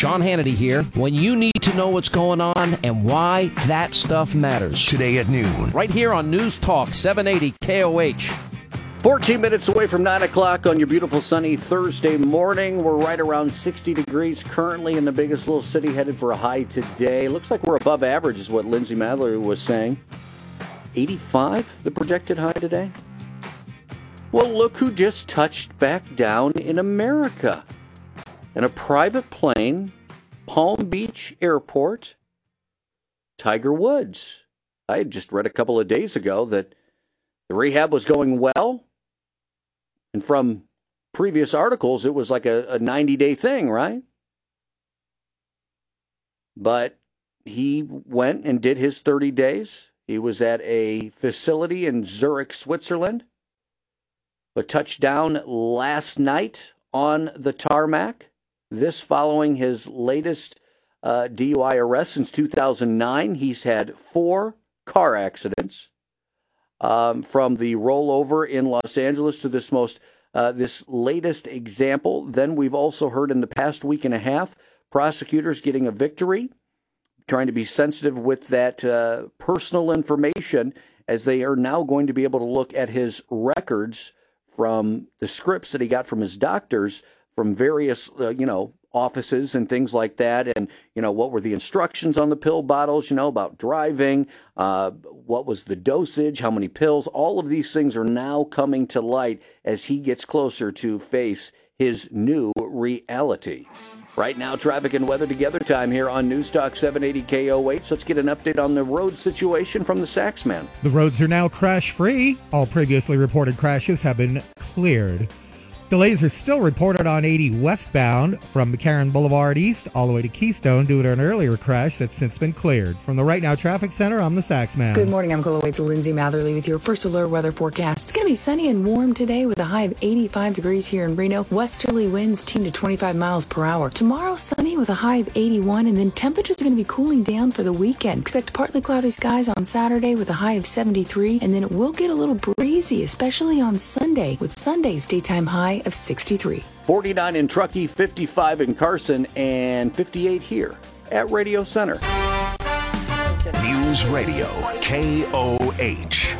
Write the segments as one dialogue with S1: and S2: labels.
S1: Sean Hannity here. When you need to know what's going on and why that stuff matters.
S2: Today at noon.
S1: Right here on News Talk 780 KOH.
S3: 14 minutes away from 9 o'clock on your beautiful sunny Thursday morning. We're right around 60 degrees currently in the biggest little city, headed for a high today. Looks like we're above average is what Lindsay Madler was saying. 85, the projected high today. Well, look who just touched back down in America. In a private plane, Palm Beach Airport, Tiger Woods. I had just read a couple of days ago that the rehab was going well. And from previous articles, it was like a 90-day thing, right? But he went and did his 30 days. He was at a facility in Zurich, Switzerland, but touched down last night on the tarmac. This following his latest DUI arrest since 2009. He's had 4 car accidents. From the rollover in Los Angeles to this latest example. Then we've also heard in the past week and a half, prosecutors getting a victory, trying to be sensitive with that personal information, as they are now going to be able to look at his records from the scripts that he got from his doctors from various, offices and things like that. And, what were the instructions on the pill bottles, about driving, what was the dosage, how many pills. All of these things are now coming to light as he gets closer to face his new reality. Right now, traffic and weather together time here on News Talk 780 KOH. Let's get an update on the road situation from the Saxman.
S4: The roads are now crash-free. All previously reported crashes have been cleared. Delays are still reported on 80 westbound from McCarran Boulevard East all the way to Keystone due to an earlier crash that's since been cleared. From the Right Now Traffic Center, I'm the Saxman.
S5: Good morning, I'm Waits Lindsay Matherly with your first alert weather forecast. It's going to be sunny and warm today with a high of 85 degrees here in Reno. Westerly winds 10 to 25 miles per hour. Tomorrow, sunny with a high of 81, and then temperatures are going to be cooling down for the weekend. Expect partly cloudy skies on Saturday with a high of 73, and then it will get a little breezy, especially on Sunday, with Sunday's daytime high of 63.
S3: 49 in Truckee, 55 in Carson, and 58 here at Radio Center.
S2: News Radio KOH.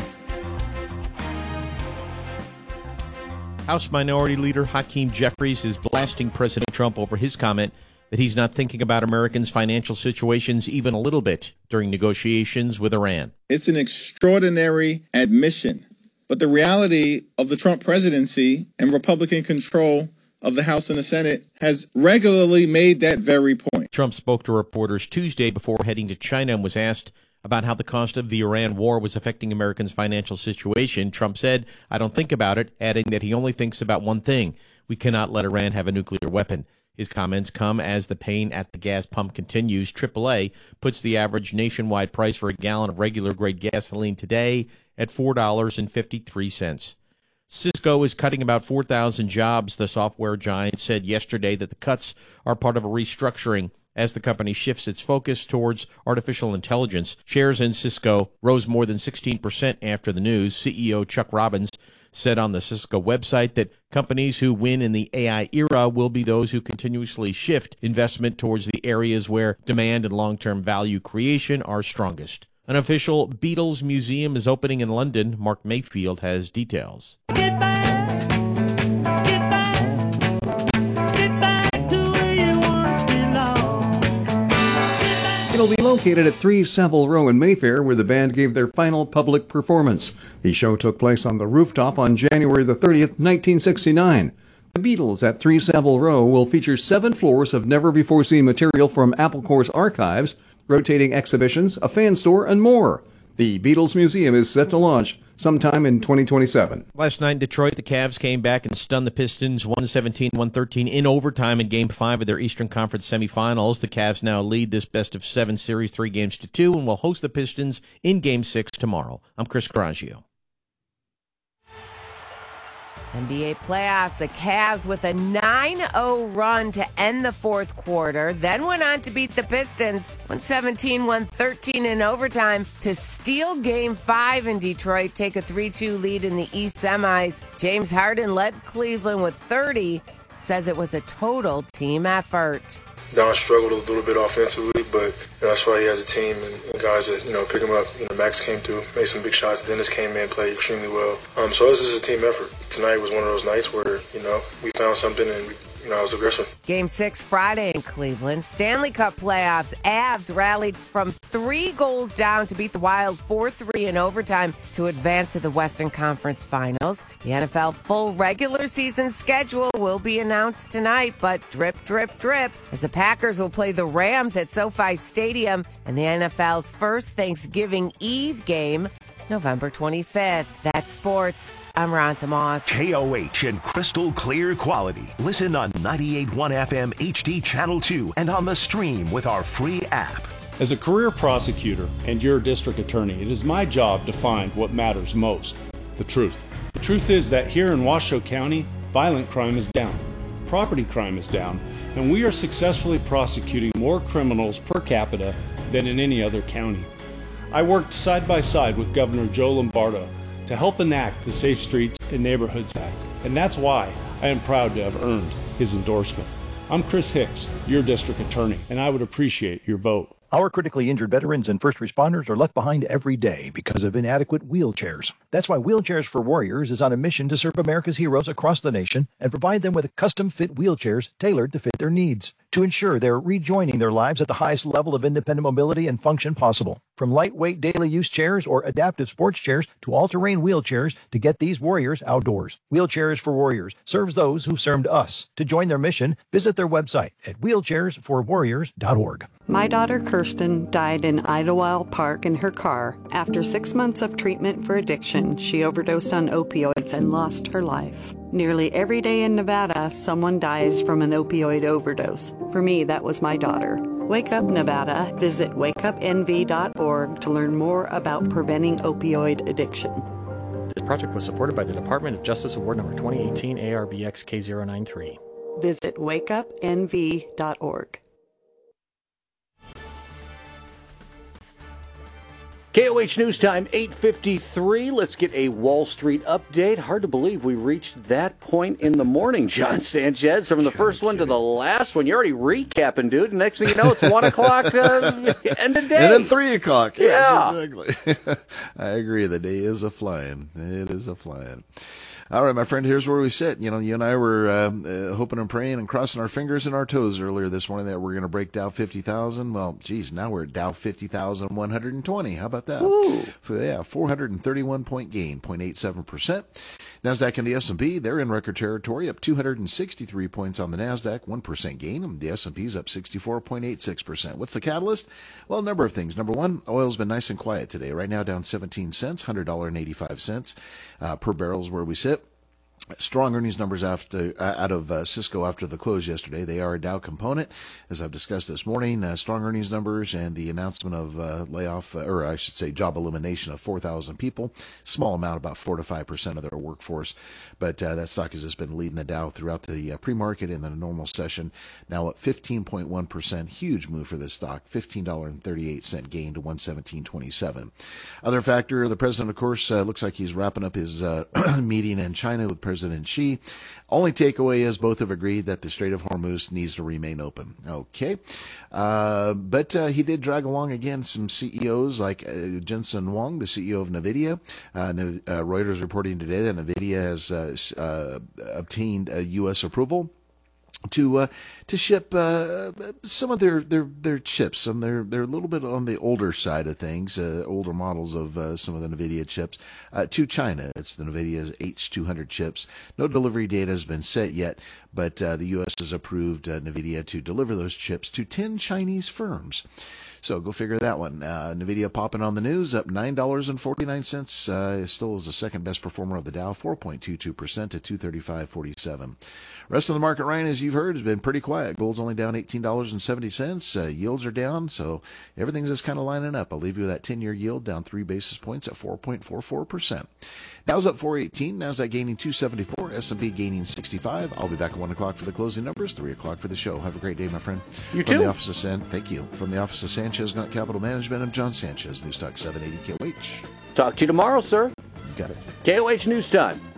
S6: House Minority Leader Hakeem Jeffries is blasting President Trump over his comment that he's not thinking about Americans' financial situations even a little bit during negotiations with Iran.
S7: It's an extraordinary admission. But the reality of the Trump presidency and Republican control of the House and the Senate has regularly made that very point.
S6: Trump spoke to reporters Tuesday before heading to China and was asked about how the cost of the Iran war was affecting Americans' financial situation. Trump said, "I don't think about it," adding that he only thinks about one thing: we cannot let Iran have a nuclear weapon. His comments come as the pain at the gas pump continues. AAA puts the average nationwide price for a gallon of regular-grade gasoline today at $4.53. Cisco is cutting about 4,000 jobs. The software giant said yesterday that the cuts are part of a restructuring as the company shifts its focus towards artificial intelligence. Shares in Cisco rose more than 16% after the news. CEO Chuck Robbins said on the Cisco website that companies who win in the AI era will be those who continuously shift investment towards the areas where demand and long-term value creation are strongest. An official Beatles museum is opening in London. Mark Mayfield has details.
S8: Get back to where you once belonged.
S9: It'll be located at 3 Savile Row in Mayfair, where the band gave their final public performance. The show took place on the rooftop on January the 30th, 1969. The Beatles at 3 Savile Row will feature 7 floors of never-before-seen material from Apple Corps archives, rotating exhibitions, a fan store, and more. The Beatles Museum is set to launch sometime in 2027.
S6: Last night in Detroit, the Cavs came back and stunned the Pistons 117-113 in overtime in Game 5 of their Eastern Conference semifinals. The Cavs now lead this best-of-7 series 3-2 and will host the Pistons in Game 6 tomorrow. I'm Chris Carraggio.
S10: NBA playoffs, the Cavs with a 9-0 run to end the fourth quarter, then went on to beat the Pistons 117-113 in overtime to steal Game 5 in Detroit, take a 3-2 lead in the East semis. James Harden led Cleveland with 30, says it was a total team effort.
S11: Don struggled a little bit offensively, but that's why he has a team and guys that pick him up. Max came through, made some big shots. Dennis came in, played extremely well. So this is a team effort. Tonight was one of those nights where we found something and I was aggressive.
S10: Game 6 Friday in Cleveland. Stanley Cup playoffs. Avs rallied from 3 goals down to beat the Wild 4-3 in overtime to advance to the Western Conference Finals. The NFL full regular season schedule will be announced tonight, but drip, drip, drip, as the Packers will play the Rams at SoFi Stadium and the NFL's first Thanksgiving Eve game, November 25th. That's sports. I'm Ronta Moss.
S2: KOH in crystal clear quality. Listen on 98.1 FM HD Channel 2 and on the stream with our free app.
S12: As a career prosecutor and your district attorney, it is my job to find what matters most, the truth. The truth is that here in Washoe County, violent crime is down, property crime is down, and we are successfully prosecuting more criminals per capita than in any other county. I worked side by side with Governor Joe Lombardo to help enact the Safe Streets and Neighborhoods Act, and that's why I am proud to have earned his endorsement. I'm Chris Hicks, your district attorney, and I would appreciate your vote.
S13: Our critically injured veterans and first responders are left behind every day because of inadequate wheelchairs. That's why Wheelchairs for Warriors is on a mission to serve America's heroes across the nation and provide them with custom-fit wheelchairs tailored to fit their needs, to ensure they're rejoining their lives at the highest level of independent mobility and function possible. From lightweight daily use chairs or adaptive sports chairs to all-terrain wheelchairs to get these warriors outdoors. Wheelchairs for Warriors serves those who served us. To join their mission, visit their website at wheelchairsforwarriors.org.
S14: My daughter Kirsten died in Idlewild Park in her car. After 6 months of treatment for addiction, she overdosed on opioids and lost her life. Nearly every day in Nevada, someone dies from an opioid overdose. For me, that was my daughter. Wake Up Nevada. Visit wakeupnv.org to learn more about preventing opioid addiction.
S15: This project was supported by the Department of Justice Award Number 2018 ARBX K093.
S14: Visit wakeupnv.org.
S3: KOH News Time, 8:53. Let's get a Wall Street update. Hard to believe we reached that point in the morning, John Sanchez. From the first one to the last one. You're already recapping, dude. Next thing you know, it's 1 o'clock end of day.
S16: And then 3 o'clock. Yes,
S3: yeah.
S16: Exactly. I agree. The day is a-flying. It is a-flying. All right, my friend, here's where we sit. You and I were hoping and praying and crossing our fingers and our toes earlier this morning that we're going to break Dow 50,000. Well, geez, now we're at Dow 50,120. How about that?
S3: Ooh.
S16: 431-point gain, 0.87%. NASDAQ and the S&P, they're in record territory, up 263 points on the NASDAQ, 1% gain. The S&P's up 64.86%. What's the catalyst? Well, a number of things. Number one, oil's been nice and quiet today. Right now down 17 cents, $100.85 per barrel is where we sit. Strong earnings numbers out of Cisco after the close yesterday. They are a Dow component, as I've discussed this morning. Strong earnings numbers and the announcement of job elimination of 4,000 people. Small amount, about 4 to 5% of their workforce. But that stock has just been leading the Dow throughout the pre-market and the normal session. Now at 15.1%, huge move for this stock. $15.38 gain to 117.27. Other factor, the president, of course, looks like he's wrapping up his meeting in China with President Xi. Only takeaway is both have agreed that the Strait of Hormuz needs to remain open. Okay. But he did drag along again some CEOs like Jensen Huang, the CEO of NVIDIA. Reuters reporting today that NVIDIA has obtained a U.S. approval to ship some of their chips. They're a little bit on the older side of things, older models of some of the NVIDIA chips to China. It's the NVIDIA's H200 chips. No delivery date has been set yet, but the U.S. has approved NVIDIA to deliver those chips to 10 Chinese firms. So go figure that one. NVIDIA popping on the news, up $9.49. Still is the second best performer of the Dow, 4.22% to 235.47. Rest of the market, Ryan, as you've heard, has been pretty quiet. Gold's only down $18.70. Yields are down, so everything's just kind of lining up. I'll leave you with that 10-year yield down 3 basis points at 4.44%. Dow's up 418. NASDAQ gaining 274. S&P gaining 65. I'll be back at 1 o'clock for the closing numbers, 3 o'clock for the show. Have a great day, my friend.
S3: You
S16: From
S3: too.
S16: The office of Thank you. From the office of Sanchez Gaunt Capital Management, I'm John Sanchez, Newstalk 780 KOH.
S3: Talk to you tomorrow, sir.
S16: You got it.
S3: KOH News Time.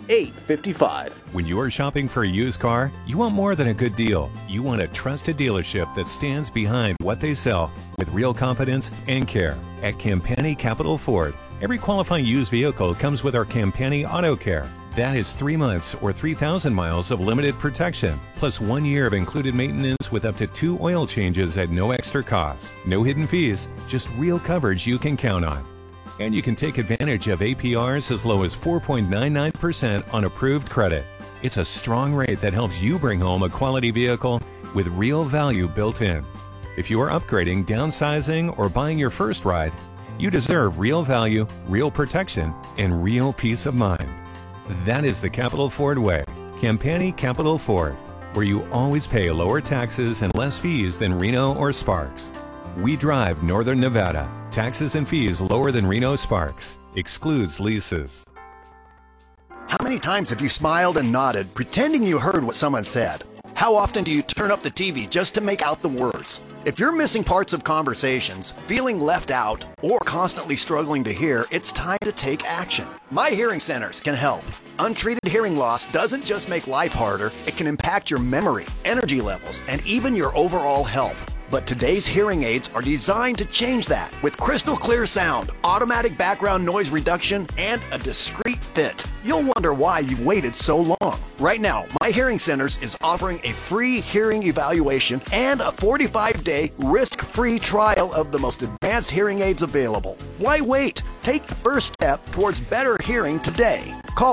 S3: 855.
S17: When you are shopping for a used car, you want more than a good deal. You want a trusted dealership that stands behind what they sell with real confidence and care. At Campani Capital Ford, every qualifying used vehicle comes with our Campani Auto Care. That is 3 months or 3,000 miles of limited protection, plus 1 year of included maintenance with up to 2 oil changes at no extra cost. No hidden fees, just real coverage you can count on. And you can take advantage of APRs as low as 4.99% on approved credit. It's a strong rate that helps you bring home a quality vehicle with real value built in. If you are upgrading, downsizing, or buying your first ride, you deserve real value, real protection, and real peace of mind. That is the Capital Ford way. Campani Capital Ford, where you always pay lower taxes and less fees than Reno or Sparks. We drive Northern Nevada. Taxes and fees lower than Reno Sparks. Excludes leases.
S18: How many times have you smiled and nodded, pretending you heard what someone said? How often do you turn up the TV just to make out the words? If you're missing parts of conversations, feeling left out, or constantly struggling to hear, it's time to take action. My Hearing Centers can help. Untreated hearing loss doesn't just make life harder, it can impact your memory, energy levels, and even your overall health. But today's hearing aids are designed to change that with crystal clear sound, automatic background noise reduction, and a discreet fit. You'll wonder why you've waited so long. Right now, My Hearing Centers is offering a free hearing evaluation and a 45-day risk-free trial of the most advanced hearing aids available. Why wait? Take the first step towards better hearing today. Call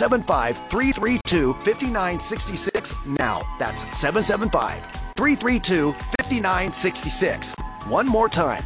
S18: 775-332-5966 now. That's 775-332-5966. One more time,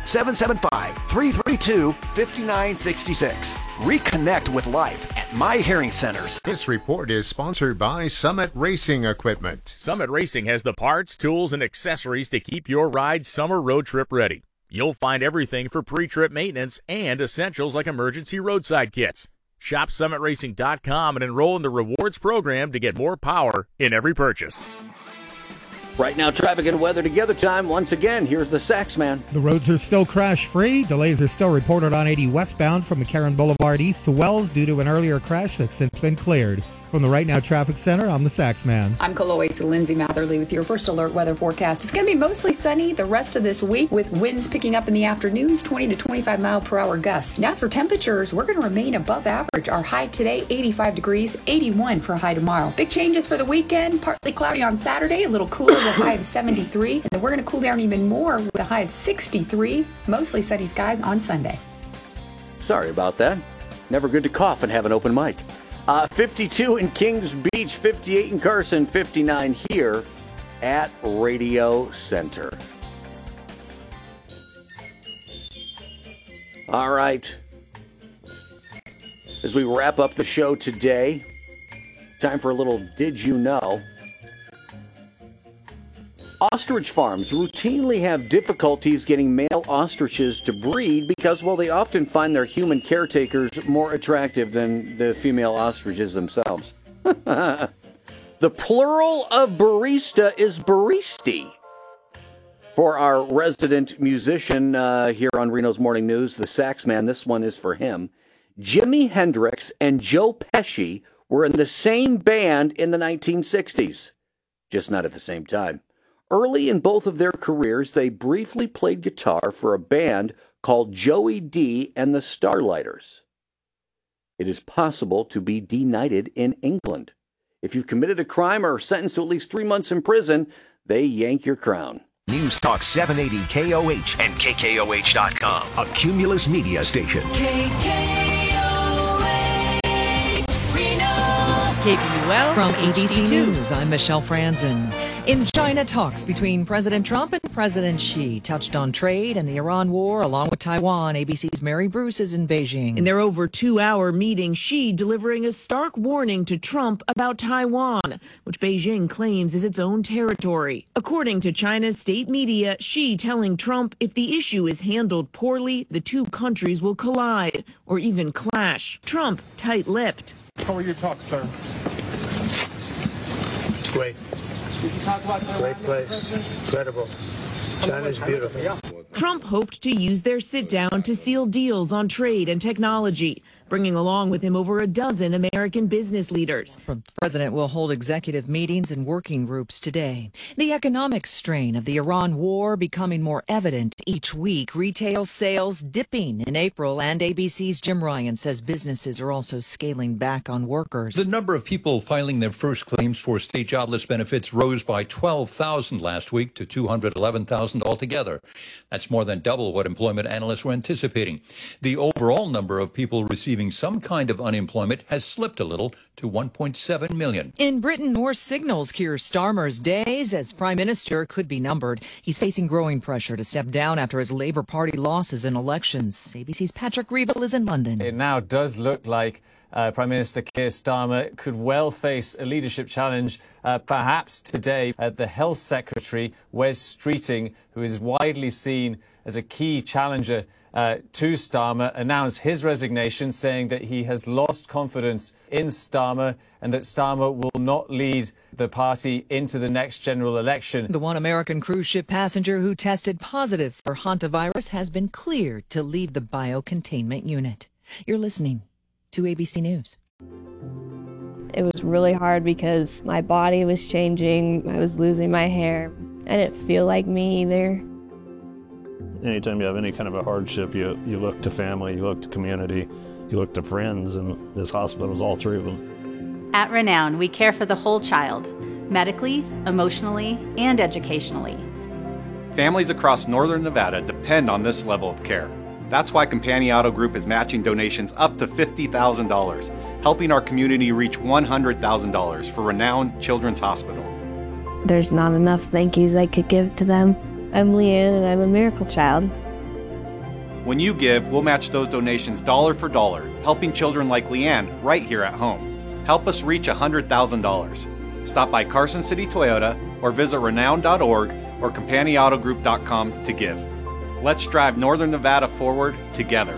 S18: 775-332-5966. Reconnect with life at My Hearing Centers.
S19: This report is sponsored by Summit Racing Equipment.
S20: Summit Racing has the parts, tools, and accessories to keep your ride summer road trip ready. You'll find everything for pre-trip maintenance and essentials like emergency roadside kits. Shop SummitRacing.com and enroll in the rewards program to get more power in every purchase.
S3: Right now, traffic and weather together time. Once again, here's the Sax Man.
S4: The roads are still crash-free. Delays are still reported on 80 westbound from McCarran Boulevard east to Wells due to an earlier crash that's since been cleared. From the Right Now Traffic Center, I'm the Sax Man.
S5: I'm Coloate's Lindsay Matherly with your first alert weather forecast. It's going to be mostly sunny the rest of this week with winds picking up in the afternoons, 20 to 25 mile per hour gusts. And as for temperatures, we're going to remain above average. Our high today, 85 degrees, 81 for a high tomorrow. Big changes for the weekend, partly cloudy on Saturday, a little cooler with a high of 73. And then we're going to cool down even more with a high of 63. Mostly sunny skies on Sunday.
S3: Sorry about that. Never good to cough and have an open mic. 52 in Kings Beach, 58 in Carson, 59 here at Radio Center. All right. As we wrap up the show today, time for a little Did You Know? Ostrich farms routinely have difficulties getting male ostriches to breed because, well, they often find their human caretakers more attractive than the female ostriches themselves. The plural of barista is baristi. For our resident musician here on Reno's Morning News, the Sax Man, this one is for him. Jimi Hendrix and Joe Pesci were in the same band in the 1960s, just not at the same time. Early in both of their careers, they briefly played guitar for a band called Joey D and the Starlighters. It is possible to be deknighted in England. If you've committed a crime or are sentenced to at least 3 months in prison, they yank your crown.
S2: News Talk 780 KOH and KKOH.com, a Cumulus media station.
S21: KPUL from ABC News. I'm Michelle Franzen. In China, talks between President Trump and President Xi touched on trade and the Iran war, along with Taiwan. ABC's Mary Bruce is in Beijing.
S22: In their over 2-hour meeting, Xi delivering a stark warning to Trump about Taiwan, which Beijing claims is its own territory. According to China's state media, Xi telling Trump if the issue is handled poorly, the two countries will collide or even clash. Trump tight-lipped.
S23: How are your talks, sir? It's great. Did you talk about great place. Incredible. China's beautiful.
S22: Trump hoped to use their sit-down to seal deals on trade and technology. bringing along with him over a dozen American business leaders.
S21: The president will hold executive meetings and working groups today. The economic strain of the Iran war becoming more evident each week. Retail sales dipping in April, and ABC's Jim Ryan says businesses are also scaling back on workers.
S1: The number of people filing their first claims for state jobless benefits rose by 12,000 last week to 211,000 altogether. That's more than double what employment analysts were anticipating. The overall number of people receiving some kind of unemployment has slipped a little to 1.7 million.
S21: In Britain, more signals Keir Starmer's days as Prime Minister could be numbered. He's facing growing pressure to step down after his Labour Party losses in elections. ABC's Patrick Reevell is in London.
S7: It now does look like Prime Minister Keir Starmer could well face a leadership challenge, perhaps today. The Health Secretary, Wes Streeting, who is widely seen as a key challenger to Starmer, announced his resignation, saying that he has lost confidence in Starmer and that Starmer will not lead the party into the next general election.
S21: The one American cruise ship passenger who tested positive for hantavirus has been cleared to leave the biocontainment unit. You're listening to ABC News.
S8: It was really hard because my body was changing. I was losing my hair. I didn't feel like me either.
S24: Anytime you have any kind of a hardship, you look to family, you look to community, you look to friends, and this hospital is all three of them.
S25: At Renown, we care for the whole child, medically, emotionally, and educationally.
S26: Families across northern Nevada depend on this level of care. That's why Companion Auto Group is matching donations up to $50,000, helping our community reach $100,000 for Renown Children's Hospital.
S8: There's not enough thank yous I could give to them. I'm Leanne and I'm a miracle child.
S26: When you give, we'll match those donations dollar for dollar, helping children like Leanne right here at home. Help us reach $100,000. Stop by Carson City Toyota or visit renown.org or CompanionAutoGroup.com to give. Let's drive Northern Nevada forward together.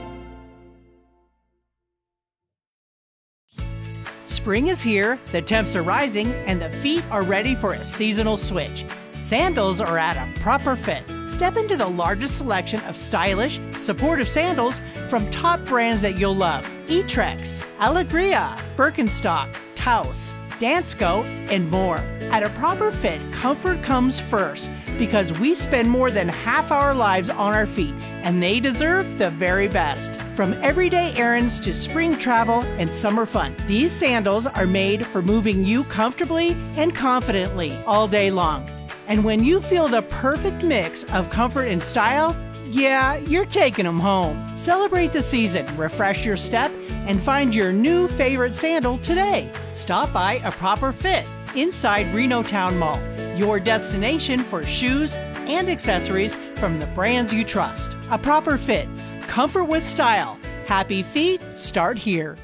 S27: Spring is here, the temps are rising, and the feet are ready for a seasonal switch. Sandals are at a proper fit. Step into the largest selection of stylish, supportive sandals from top brands that you'll love. Etrex, Alegria, Birkenstock, Taos, Dansko, and more. At a proper fit, comfort comes first because we spend more than half our lives on our feet, and they deserve the very best. From everyday errands to spring travel and summer fun, these sandals are made for moving you comfortably and confidently all day long. And when you feel the perfect mix of comfort and style, yeah, you're taking them home. Celebrate the season, refresh your step, and find your new favorite sandal today. Stop by A Proper Fit inside Reno Town Mall, your destination for shoes and accessories from the brands you trust. A Proper Fit, comfort with style. Happy feet start here.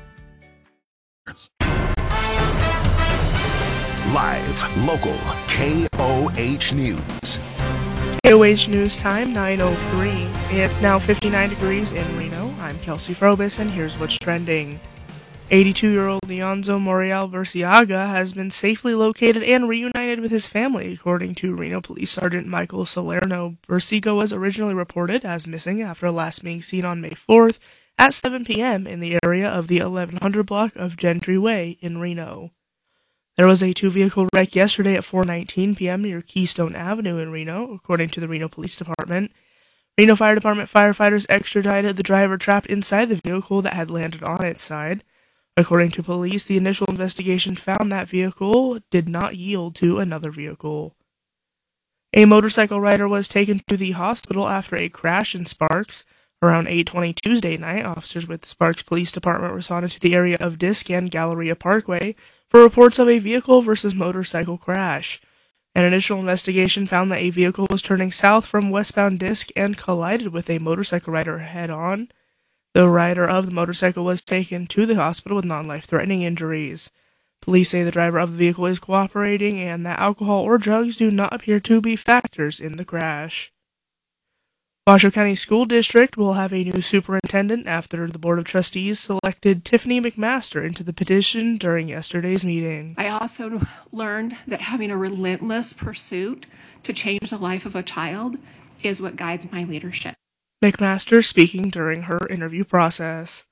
S2: Live, local, KOH News.
S28: KOH News time, 9:03. It's now 59 degrees in Reno. I'm Kelsey Frobis, and here's what's trending. 82-year-old Leonzo Morial Burciaga has been safely located and reunited with his family, according to Reno Police Sergeant Michael Salerno. Burciaga was originally reported as missing after last being seen on May 4th at 7 p.m. in the area of the 1100 block of Gentry Way in Reno. There was a two-vehicle wreck yesterday at 4:19 p.m. near Keystone Avenue in Reno, according to the Reno Police Department. Reno Fire Department firefighters extradited the driver trapped inside the vehicle that had landed on its side. According to police, the initial investigation found that vehicle did not yield to another vehicle. A motorcycle rider was taken to the hospital after a crash in Sparks. Around 8:20 Tuesday night, officers with the Sparks Police Department responded to the area of Disc and Galleria Parkway for reports of a vehicle versus motorcycle crash. An initial investigation found that a vehicle was turning south from westbound Disc and collided with a motorcycle rider head-on. The rider of the motorcycle was taken to the hospital with non-life-threatening injuries. Police say the driver of the vehicle is cooperating and that alcohol or drugs do not appear to be factors in the crash. Washoe County School District will have a new superintendent after the Board of Trustees selected Tiffany McMaster into the petition during yesterday's meeting.
S29: I also learned that having a relentless pursuit to change the life of a child is what guides my leadership.
S28: McMaster speaking during her interview process.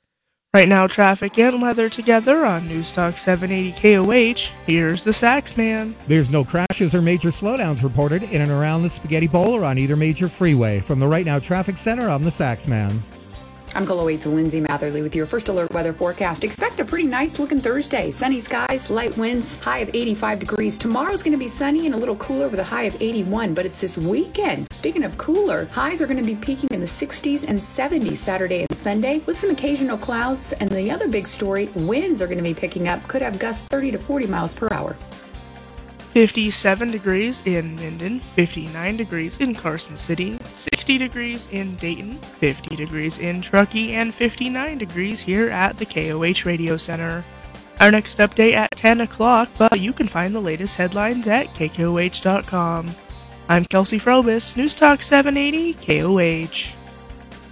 S28: Right now, traffic and weather together on Newstalk 780 KOH. Here's the Saxman.
S4: There's no crashes or major slowdowns reported in and around the Spaghetti Bowl or on either major freeway. From the Right Now Traffic Center, I'm the Saxman.
S5: I'm KOH Lindsay Matherly with your first alert weather forecast. Expect a pretty nice looking Thursday. Sunny skies, light winds, high of 85 degrees. Tomorrow's going to be sunny and a little cooler with a high of 81, but it's this weekend. Speaking of cooler, highs are going to be peaking in the 60s and 70s Saturday and Sunday with some occasional clouds. And the other big story, winds are going to be picking up. Could have gusts 30 to 40 miles per hour.
S28: 57 degrees in Minden, 59 degrees in Carson City, 60 degrees in Dayton, 50 degrees in Truckee, and 59 degrees here at the KOH Radio Center. Our next update at 10 o'clock, but you can find the latest headlines at KKOH.com. I'm Kelsey Frobis, News Talk 780 KOH.